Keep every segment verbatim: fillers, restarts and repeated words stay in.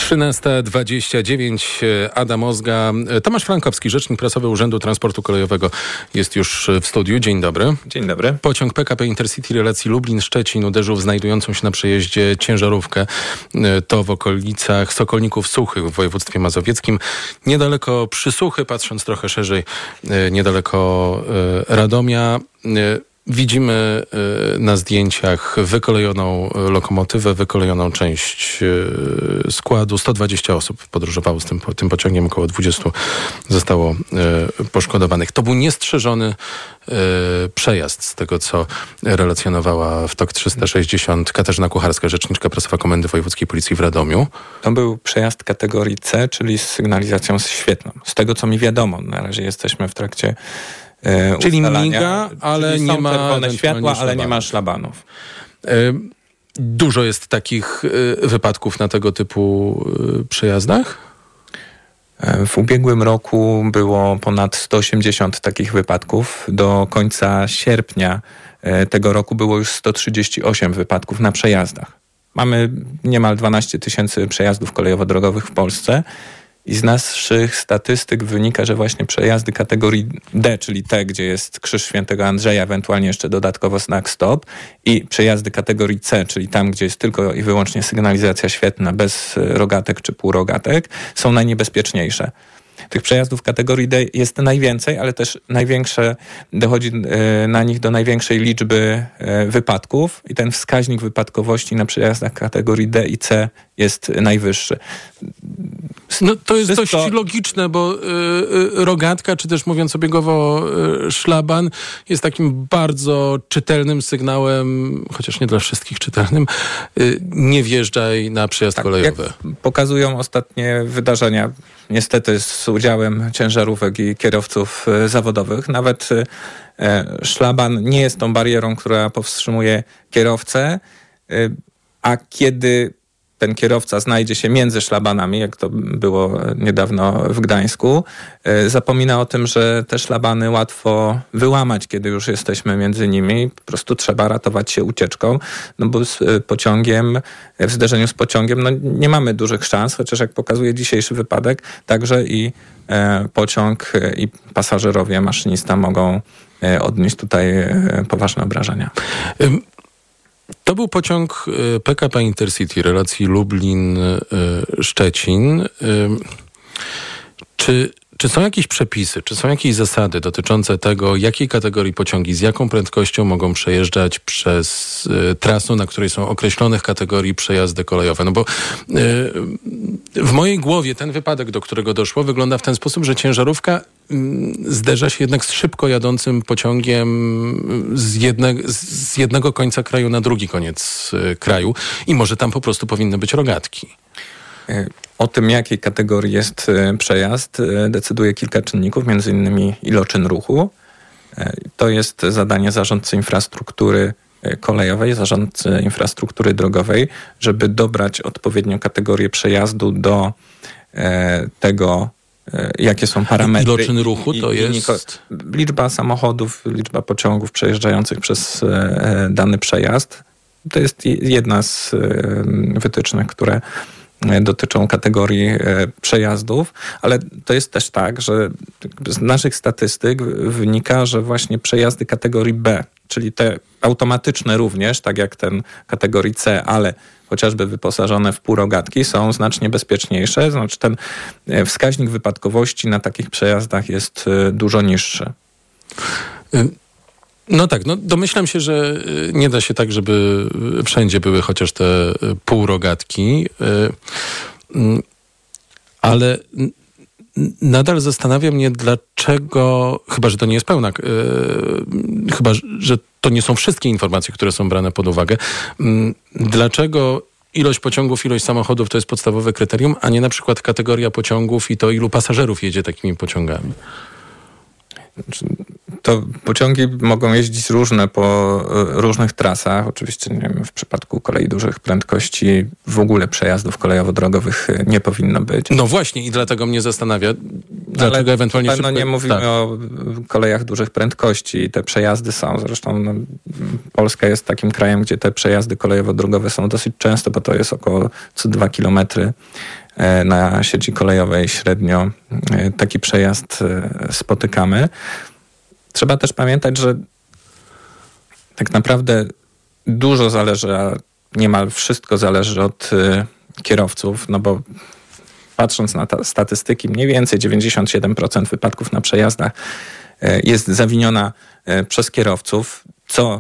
trzynasta dwadzieścia dziewięć. Adam Ozga. Tomasz Frankowski, rzecznik prasowy Urzędu Transportu Kolejowego jest już w studiu. Dzień dobry. Dzień dobry. Pociąg P K P Intercity relacji Lublin-Szczecin uderzył w znajdującą się na przejeździe ciężarówkę. To w okolicach Sokolników Suchych w województwie mazowieckim. Niedaleko Przysuchy, patrząc trochę szerzej, niedaleko Radomia. Widzimy na zdjęciach wykolejoną lokomotywę, wykolejoną część składu. sto dwadzieścia osób podróżowało z tym, tym pociągiem, około dwudziestu zostało poszkodowanych. To był niestrzeżony przejazd, z tego co relacjonowała w T O K trzysta sześćdziesiąt Katarzyna Kucharska, rzeczniczka prasowa Komendy Wojewódzkiej Policji w Radomiu. To był przejazd kategorii C, czyli z sygnalizacją świetlną. Z tego co mi wiadomo, na razie jesteśmy w trakcie E, czyli ustalania. miga, ale czyli nie ma czerwone światła, szlabanów. ale nie ma szlabanów. E, dużo jest takich e, wypadków na tego typu e, przejazdach? E, w ubiegłym roku było ponad sto osiemdziesiąt takich wypadków. Do końca sierpnia e, tego roku było już sto trzydzieści osiem wypadków na przejazdach. Mamy niemal dwanaście tysięcy przejazdów kolejowo-drogowych w Polsce. I z naszych statystyk wynika, że właśnie przejazdy kategorii D, czyli te, gdzie jest Krzyż Świętego Andrzeja, ewentualnie jeszcze dodatkowo znak stop, i przejazdy kategorii C, czyli tam, gdzie jest tylko i wyłącznie sygnalizacja świetlna bez rogatek czy półrogatek, są najniebezpieczniejsze. Tych przejazdów kategorii D jest najwięcej, ale też największe, dochodzi na nich do największej liczby wypadków i ten wskaźnik wypadkowości na przejazdach kategorii D i C jest najwyższy. No to jest Wszystko... dość logiczne, bo y, y, rogatka, czy też mówiąc obiegowo y, szlaban, jest takim bardzo czytelnym sygnałem, chociaż nie dla wszystkich czytelnym, y, nie wjeżdżaj na przejazd tak, kolejowy. Jak pokazują ostatnie wydarzenia, niestety z udziałem ciężarówek i kierowców y, zawodowych, nawet y, szlaban nie jest tą barierą, która powstrzymuje kierowcę, y, a kiedy ten kierowca znajdzie się między szlabanami, jak to było niedawno w Gdańsku, zapomina o tym, że te szlabany łatwo wyłamać, kiedy już jesteśmy między nimi. Po prostu trzeba ratować się ucieczką, no bo z pociągiem, w zderzeniu z pociągiem no nie mamy dużych szans, chociaż jak pokazuje dzisiejszy wypadek, także i pociąg i pasażerowie, maszynista mogą odnieść tutaj poważne obrażenia. Um. To był pociąg P K P Intercity relacji Lublin-Szczecin. Czy, czy są jakieś przepisy, czy są jakieś zasady dotyczące tego, jakiej kategorii pociągi z jaką prędkością mogą przejeżdżać przez y, trasę, na której są określonych kategorii przejazdy kolejowe? No bo y, w mojej głowie ten wypadek, do którego doszło, wygląda w ten sposób, że ciężarówka zderza się jednak z szybko jadącym pociągiem z, jedne, z jednego końca kraju na drugi koniec kraju i może tam po prostu powinny być rogatki. O tym, jakiej kategorii jest przejazd, decyduje kilka czynników, między innymi iloczyn ruchu. To jest zadanie zarządcy infrastruktury kolejowej, zarządcy infrastruktury drogowej, żeby dobrać odpowiednią kategorię przejazdu do tego, jakie są parametry. Iloczyn ruchu to i, jest? I liczba samochodów, liczba pociągów przejeżdżających przez dany przejazd. To jest jedna z wytycznych, które dotyczą kategorii przejazdów, ale to jest też tak, że z naszych statystyk wynika, że właśnie przejazdy kategorii B, czyli te automatyczne również, tak jak ten kategorii C, ale chociażby wyposażone w półrogatki, są znacznie bezpieczniejsze. Znaczy ten wskaźnik wypadkowości na takich przejazdach jest dużo niższy. No tak, no domyślam się, że nie da się tak, żeby wszędzie były chociaż te półrogatki, ale nadal zastanawia mnie, dlaczego, chyba że to nie jest pełna, chyba że to nie są wszystkie informacje, które są brane pod uwagę, dlaczego ilość pociągów, ilość samochodów to jest podstawowe kryterium, a nie na przykład kategoria pociągów i to, ilu pasażerów jedzie takimi pociągami? To pociągi mogą jeździć różne po różnych trasach. Oczywiście nie wiem, w przypadku kolei dużych prędkości w ogóle przejazdów kolejowo-drogowych nie powinno być. No właśnie i dlatego mnie zastanawia, Dlaczego ale ewentualnie pewno szybko... nie mówimy tak. o kolejach dużych prędkości. Te przejazdy są. Zresztą no, Polska jest takim krajem, gdzie te przejazdy kolejowo-drogowe są dosyć często, bo to jest około co dwa kilometry na sieci kolejowej średnio taki przejazd spotykamy. Trzeba też pamiętać, że tak naprawdę dużo zależy, a niemal wszystko zależy od kierowców, no bo patrząc na ta statystyki, mniej więcej dziewięćdziesiąt siedem procent wypadków na przejazdach jest zawiniona przez kierowców, co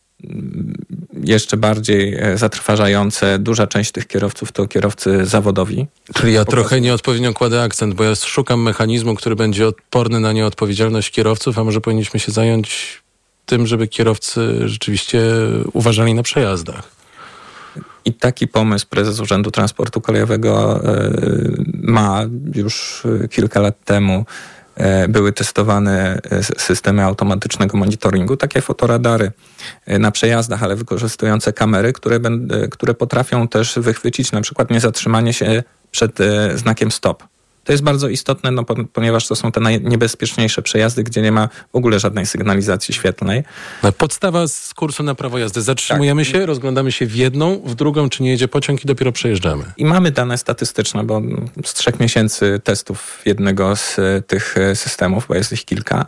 jeszcze bardziej zatrważające, duża część tych kierowców to kierowcy zawodowi. Czyli ja trochę nieodpowiednio kładę akcent, bo ja szukam mechanizmu, który będzie odporny na nieodpowiedzialność kierowców, a może powinniśmy się zająć tym, żeby kierowcy rzeczywiście uważali na przejazdach. I taki pomysł prezes Urzędu Transportu Kolejowego ma już kilka lat temu. Były testowane systemy automatycznego monitoringu, takie fotoradary na przejazdach, ale wykorzystujące kamery, które, które potrafią też wychwycić na przykład niezatrzymanie się przed znakiem stop. To jest bardzo istotne, no, ponieważ to są te najniebezpieczniejsze przejazdy, gdzie nie ma w ogóle żadnej sygnalizacji świetlnej. Podstawa z kursu na prawo jazdy. Zatrzymujemy tak. się, rozglądamy się w jedną, w drugą, czy nie jedzie pociąg i dopiero przejeżdżamy. I mamy dane statystyczne, bo z trzech miesięcy testów jednego z tych systemów, bo jest ich kilka,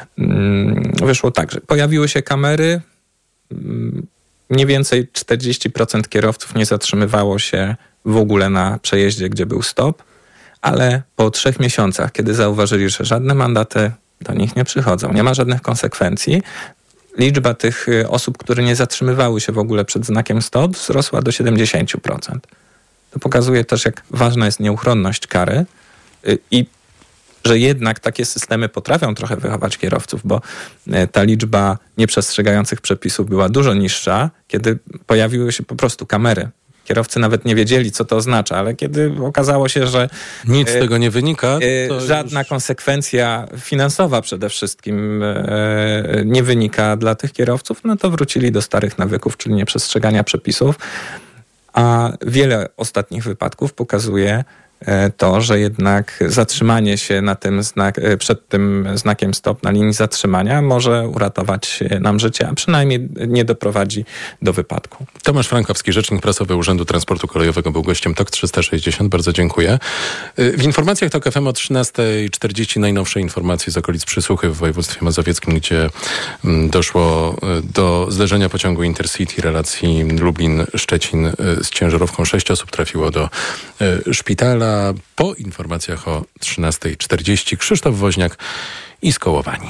wyszło tak, że pojawiły się kamery, mniej więcej czterdzieści procent kierowców nie zatrzymywało się w ogóle na przejeździe, gdzie był stop, ale po trzech miesiącach, kiedy zauważyli, że żadne mandaty do nich nie przychodzą, nie ma żadnych konsekwencji, liczba tych osób, które nie zatrzymywały się w ogóle przed znakiem stop, wzrosła do siedemdziesiąt procent. To pokazuje też, jak ważna jest nieuchronność kary i że jednak takie systemy potrafią trochę wychować kierowców, bo ta liczba nieprzestrzegających przepisów była dużo niższa, kiedy pojawiły się po prostu kamery. Kierowcy nawet nie wiedzieli, co to oznacza, ale kiedy okazało się, że nic z tego nie wynika, to żadna już... konsekwencja finansowa przede wszystkim nie wynika dla tych kierowców, no to wrócili do starych nawyków, czyli nieprzestrzegania przepisów. A wiele ostatnich wypadków pokazuje to, że jednak zatrzymanie się na tym znak, przed tym znakiem stop na linii zatrzymania może uratować nam życie, a przynajmniej nie doprowadzi do wypadku. Tomasz Frankowski, rzecznik prasowy Urzędu Transportu Kolejowego, był gościem T O K trzysta sześćdziesiąt. Bardzo dziękuję. W informacjach T O K F M o trzynasta czterdzieści najnowsze informacje z okolic Przysłuchy w województwie mazowieckim, gdzie doszło do zderzenia pociągu Intercity relacji Lublin-Szczecin z ciężarówką. Sześć osób trafiło do szpitala. Po informacjach o trzynasta czterdzieści Krzysztof Woźniak i Skołowani.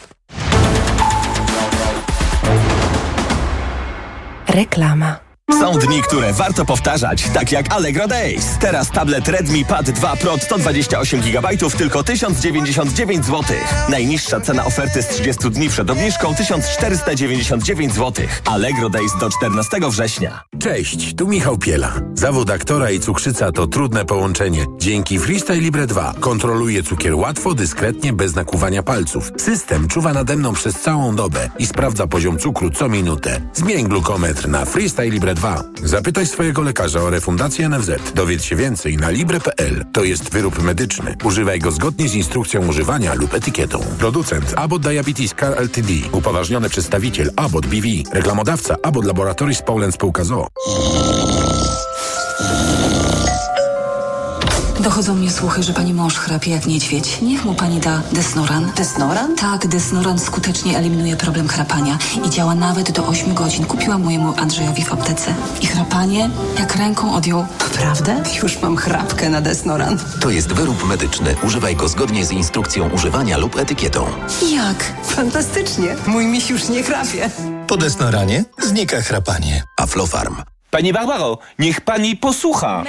Reklama. Są dni, które warto powtarzać, tak jak Allegro Days. Teraz tablet Redmi Pad dwa Pro sto dwadzieścia osiem gigabajtów tylko tysiąc dziewięćdziesiąt dziewięć złotych. Najniższa cena oferty z trzydziestu dni przed obniżką tysiąc czterysta dziewięćdziesiąt dziewięć złotych. Allegro Days do czternastego września. Cześć, tu Michał Piela. Zawód aktora i cukrzyca to trudne połączenie. Dzięki Freestyle Libre dwa kontroluję cukier łatwo, dyskretnie, bez nakłuwania palców. System czuwa nade mną przez całą dobę i sprawdza poziom cukru co minutę. Zmień glukometr na Freestyle Libre dwa. Zapytaj swojego lekarza o refundację N F Z. Dowiedz się więcej na libre kropka p l. To jest wyrób medyczny. Używaj go zgodnie z instrukcją używania lub etykietą. Producent Abbott Diabetes Care Ltd. Upoważniony przedstawiciel Abbott B V. Reklamodawca Abbott Laboratories Poland Spółka z o o. Dochodzą mnie słuchy, że pani mąż chrapie jak niedźwiedź. Niech mu pani da Desnoran. Desnoran? Tak, Desnoran skutecznie eliminuje problem chrapania i działa nawet do ośmiu godzin. Kupiłam mojemu Andrzejowi w aptece. I chrapanie jak ręką odjął. Naprawdę? Już mam chrapkę na Desnoran. To jest wyrób medyczny. Używaj go zgodnie z instrukcją używania lub etykietą. Jak? Fantastycznie. Mój miś już nie chrapie. Po Desnoranie znika chrapanie. Aflofarm. Pani Barbaro, niech pani posłucha.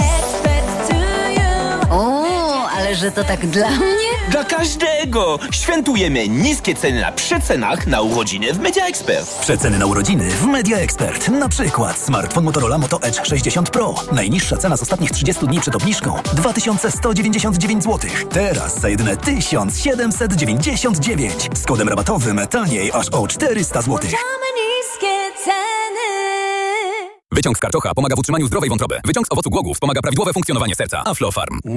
O, ale że to tak dla mnie? Dla każdego! Świętujemy niskie ceny na przecenach na urodziny w Media Expert. Przeceny na urodziny w Media Expert. Na przykład smartfon Motorola Moto Edge sześćdziesiąt Pro. Najniższa cena z ostatnich trzydziestu dni przed obniżką dwa tysiące sto dziewięćdziesiąt dziewięć złotych. Teraz za jedyne tysiąc siedemset dziewięćdziesiąt dziewięć. Z kodem rabatowym taniej aż o czterysta złotych. Wyciąg z karczocha pomaga w utrzymaniu zdrowej wątroby. Wyciąg z owocu głogów pomaga prawidłowe funkcjonowanie serca. Aflofarm.